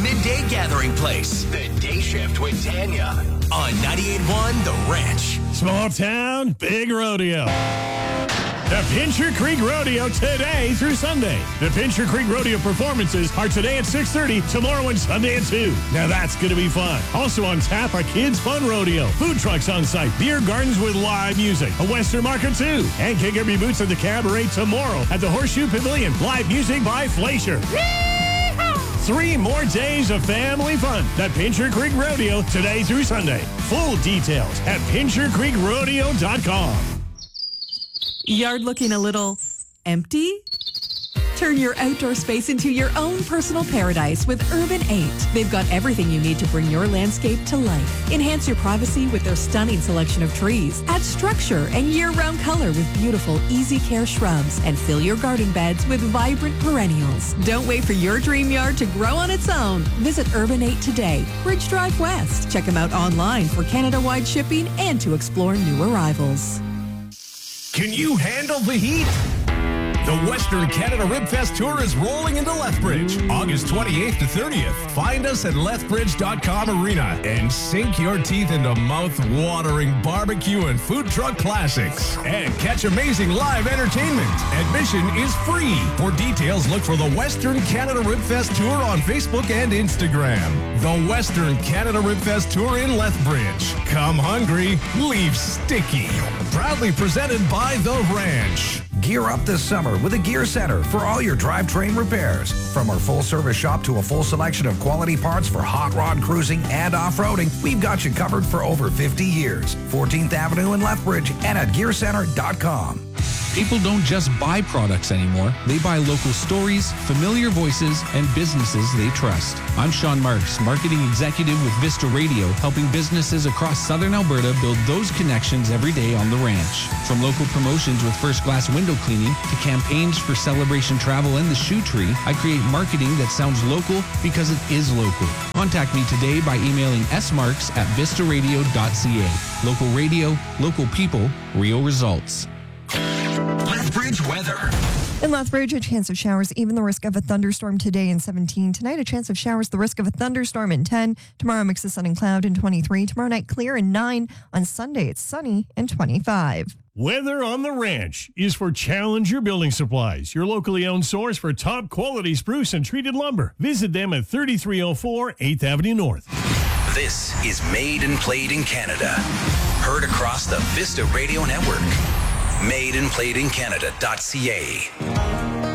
midday gathering place. The Day Shift with Tanya on 98.1 The Ranch. Small town, big rodeo. The Pincher Creek Rodeo today through Sunday. The Pincher Creek Rodeo performances are today at 6:30, tomorrow and Sunday at 2. Now that's going to be fun. Also on tap, a kids' fun rodeo. Food trucks on site, beer gardens with live music, a Western market too. And kick up your boots at the cabaret tomorrow at the Horseshoe Pavilion. Live music by Fleischer. 3 more days of family fun. The Pincher Creek Rodeo today through Sunday. Full details at PincherCreekRodeo.com. Yard looking a little empty? Turn your outdoor space into your own personal paradise with Urban 8. They've got everything you need to bring your landscape to life. Enhance your privacy with their stunning selection of trees. Add structure and year-round color with beautiful, easy care shrubs. And fill your garden beds with vibrant perennials. Don't wait for your dream yard to grow on its own. Visit Urban 8 today, Bridge Drive West. Check them out online for Canada-wide shipping and to explore new arrivals. Can you handle the heat? The Western Canada Ribfest Tour is rolling into Lethbridge, August 28th to 30th. Find us at lethbridge.com arena and sink your teeth into mouth-watering barbecue and food truck classics. And catch amazing live entertainment. Admission is free. For details, look for the Western Canada Ribfest Tour on Facebook and Instagram. The Western Canada Ribfest Tour in Lethbridge. Come hungry, leave sticky. Proudly presented by The Ranch. Gear up this summer with a Gear Center for all your drivetrain repairs. From our full-service shop to a full selection of quality parts for hot rod cruising and off-roading, we've got you covered for over 50 years. 14th Avenue in Lethbridge and at GearCenter.com. People don't just buy products anymore. They buy local stories, familiar voices, and businesses they trust. I'm Sean Marks, Marketing Executive with Vista Radio, helping businesses across Southern Alberta build those connections every day on the ranch. From local promotions with First Glass Window Cleaning to campaigns for Celebration Travel and the Shoe Tree, I create marketing that sounds local because it is local. Contact me today by emailing smarks@vistaradio.ca. Local radio, local people, real results. Lethbridge weather. In Lethbridge, a chance of showers, even the risk of a thunderstorm today in 17. Tonight, a chance of showers, the risk of a thunderstorm in 10. Tomorrow, mix of sun and cloud in 23. Tomorrow night, clear in 9. On Sunday, it's sunny and 25. Weather on the Ranch is for Challenger Building Supplies, your locally owned source for top quality spruce and treated lumber. Visit them at 3304 8th Avenue North. This is Made and Played in Canada. Heard across the Vista Radio Network. MadeandPlayedInCanada.ca.